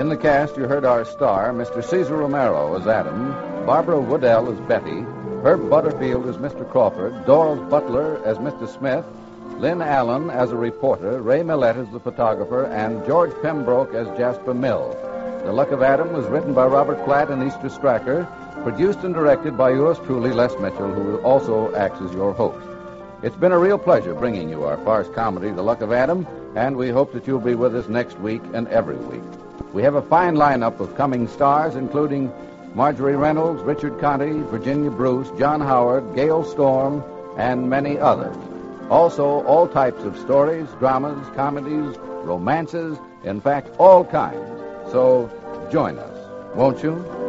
In the cast, you heard our star, Mr. Cesar Romero as Adam, Barbara Woodell as Betty, Herb Butterfield as Mr. Crawford, Doris Butler as Mr. Smith, Lynn Allen as a reporter, Ray Millette as the photographer, and George Pembroke as Jasper Mills. The Luck of Adam was written by Robert Platt and Easter Stracker, produced and directed by yours truly, Les Mitchell, who also acts as your host. It's been a real pleasure bringing you our farce comedy, The Luck of Adam, and we hope that you'll be with us next week and every week. We have a fine lineup of coming stars, including Marjorie Reynolds, Richard Conte, Virginia Bruce, John Howard, Gail Storm, and many others. Also, all types of stories, dramas, comedies, romances, in fact, all kinds. So join us, won't you?